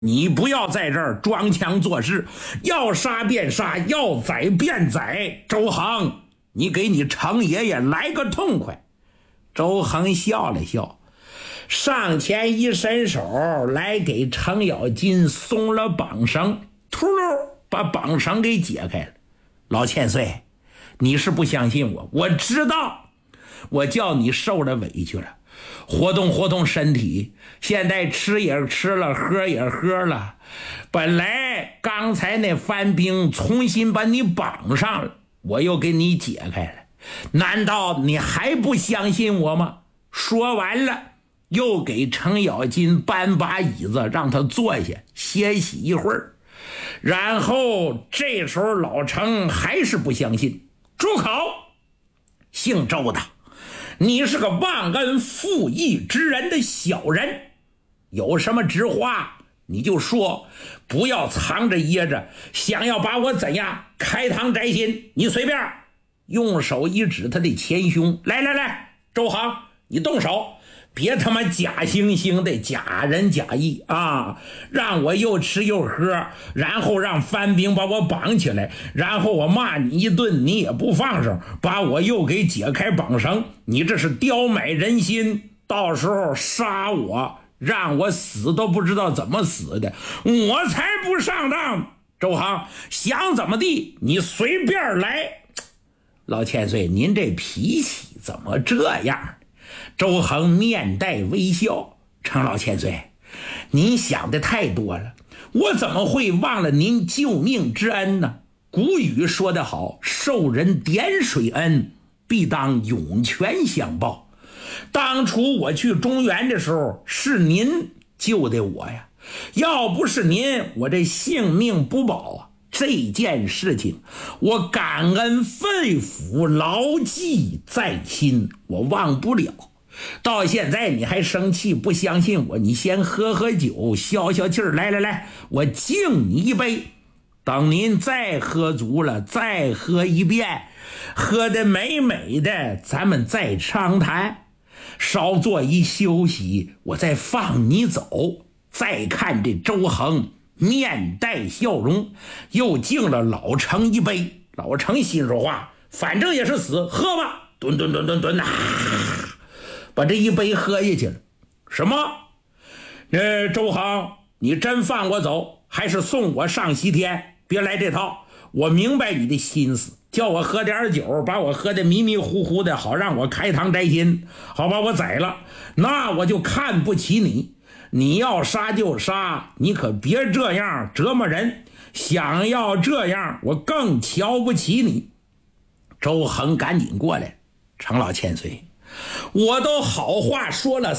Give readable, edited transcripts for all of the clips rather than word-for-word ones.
你不要在这儿装腔作势，要杀便杀，要宰便宰。周恒，你给你程爷爷来个痛快。周恒笑了笑，上前一伸手来给程咬金松了绑绳，突噜把绑绳给解开了。老千岁，你是不相信我，我知道，我叫你受了委屈了，活动活动身体，现在吃也吃了，喝也喝了，本来刚才那番兵重新把你绑上了，我又给你解开了，难道你还不相信我吗？说完了，又给程咬金搬把椅子让他坐下歇息一会儿。然后这时候老程还是不相信。住口！姓周的，你是个忘恩负义之人的小人，有什么直话你就说，不要藏着掖着，想要把我怎样开膛摘心，你随便。用手一指他的前胸，来来来，周恒，你动手，别他妈假惺惺的假仁假义啊！让我又吃又喝，然后让番兵把我绑起来，然后我骂你一顿，你也不放手，把我又给解开绑绳，你这是刁买人心，到时候杀我，让我死都不知道怎么死的，我才不上当！周恒，想怎么地你随便来。老千岁，您这脾气怎么这样？周恒面带微笑，程老千岁，您想的太多了，我怎么会忘了您救命之恩呢？古语说得好，受人点水恩，必当涌泉相报。当初我去中原的时候，是您救的我呀，要不是您，我这性命不保啊。这件事情我感恩肺腑，牢记在心，我忘不了。到现在你还生气不相信我，你先喝喝酒消消气儿，来来来，我敬你一杯，等您再喝足了再喝一遍，喝得美美的咱们再长谈，稍作一休息我再放你走。再看这周恒面带笑容，又敬了老程一杯。老程心说话，反正也是死，喝吧，吨吨吨吨吨啊，把这一杯喝下去了。什么？周恒，你真放我走，还是送我上西天？别来这套，我明白你的心思，叫我喝点酒，把我喝得迷迷糊糊的，好让我开膛摘心，好把我宰了，那我就看不起你。你要杀就杀，你可别这样折磨人，想要这样我更瞧不起你。周恒赶紧过来，程老千岁，我都好话说了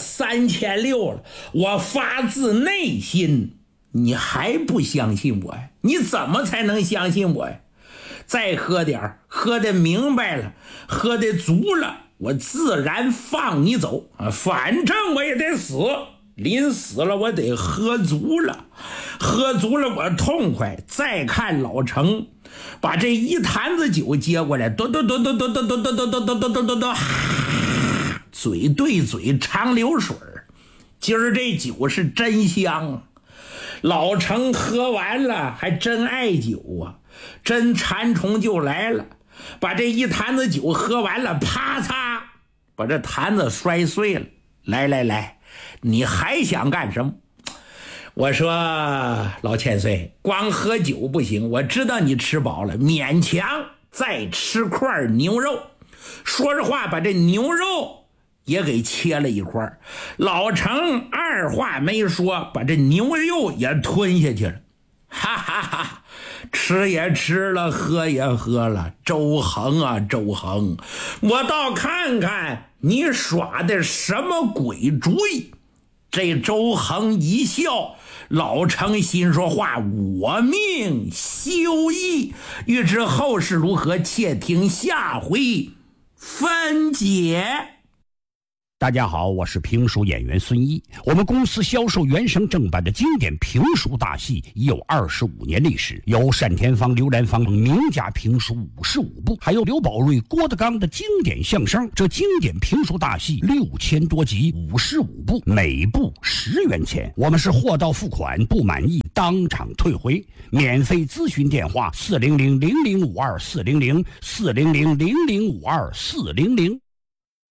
3600了，我发自内心，你还不相信我呀？你怎么才能相信我呀？再喝点，喝得明白了，喝得足了，我自然放你走啊！反正我也得死，临死了我得喝足了，喝足了我痛快。再看老程把这一坛子酒接过来，嘟嘟嘟嘟嘟嘟嘟嘟嘟嘟嘟嘟嘟嘟，嘴对嘴长流水，今儿这酒是真香。老程喝完了还真爱酒啊，真馋虫就来了，把这一坛子酒喝完了，啪嚓把这坛子摔碎了。来来来，你还想干什么？我说老千岁，光喝酒不行，我知道你吃饱了，勉强再吃块牛肉。说着话把这牛肉也给切了一块，老程二话没说，把这牛肉也吞下去了。哈哈哈，吃也吃了，喝也喝了，周恒啊周恒，我倒看看你耍的什么鬼主意。这周恒一笑，老程心说话，我命休矣。欲知后事如何，且听下回分解。 大家好，我是评书演员孙一。我们公司销售原声正版的经典评书大戏已有25年历史，有单田芳、刘兰芳名家评书55部，还有刘宝瑞、郭德纲的经典相声。这经典评书大戏6000多集，55部，每部10元钱。我们是货到付款，不满意当场退回。免费咨询电话：400-0052-400，400-0052-400。